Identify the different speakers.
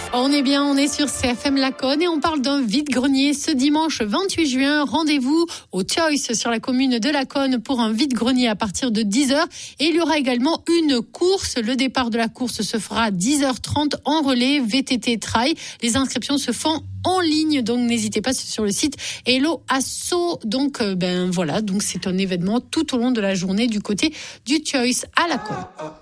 Speaker 1: On est bien, on est sur CFM Laconne et on parle d'un vide-grenier. Ce dimanche 28 juin, rendez-vous au Choice sur la commune de Laconne pour un vide-grenier à partir de 10h. Et il y aura également une course. Le départ de la course se fera à 10h30 en relais VTT Trail. Les inscriptions se font en ligne, donc n'hésitez pas sur le site Hello Asso. Donc voilà, donc c'est un événement tout au long de la journée du côté du Choice à Laconne.